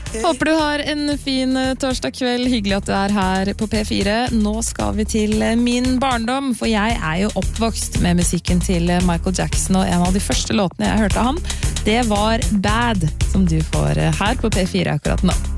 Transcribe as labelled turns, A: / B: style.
A: Håper du har en fin torsdag kveld. Hyggelig at du er her på P4. Nå skal vi til min barndom, for jeg er jo oppvokst med musikken til Michael Jackson, og en av de første låtene jeg hørte av ham, det var Bad, som du får her på P4 akkurat nå.